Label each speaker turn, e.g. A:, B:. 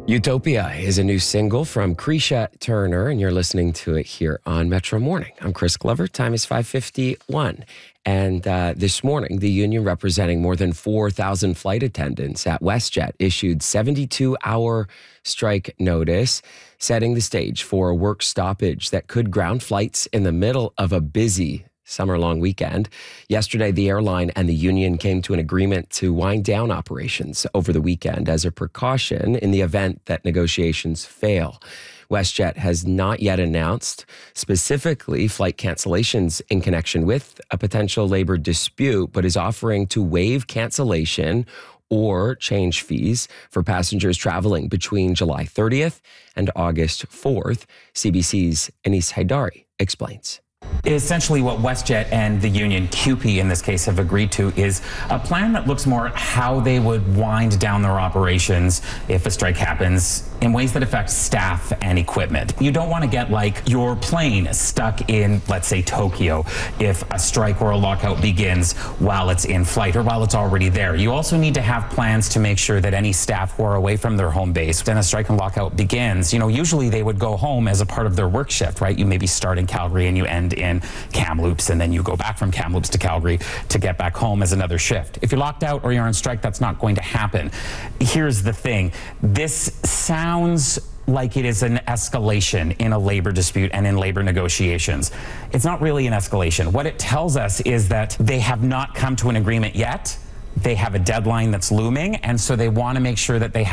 A: Utopia is a new single from Krisha Turner, and you're listening to it here on Metro Morning. I'm Chris Glover. Time is 5:51. And this morning, the union representing more than 4,000 flight attendants at WestJet issued 72-hour strike notice, setting the stage for a work stoppage that could ground flights in the middle of a busy summer-long weekend. Yesterday, the airline and the union came to an agreement to wind down operations over the weekend as a precaution in the event that negotiations fail. WestJet has not yet announced specifically flight cancellations in connection with a potential labor dispute, but is offering to waive cancellation or change fees for passengers traveling between July 30th and August 4th. CBC's Anis Haidari explains.
B: Essentially, what WestJet and the union, CUPE in this case, have agreed to is a plan that looks more at how they would wind down their operations if a strike happens in ways that affect staff and equipment. You don't want to get like your plane stuck in, let's say, Tokyo if a strike or a lockout begins while it's in flight or while it's already there. You also need to have plans to make sure that any staff who are away from their home base, then a strike and lockout begins, usually they would go home as a part of their work shift, right? You maybe start in Calgary and you end in Kamloops, and then you go back from Kamloops to Calgary to get back home as another shift. If you're locked out or you're on strike, that's not going to happen. Here's the thing. This sounds like it is an escalation in a labor dispute and in labor negotiations. It's not really an escalation. What it tells us is that they have not come to an agreement yet. They have a deadline that's looming, and so they want to make sure that they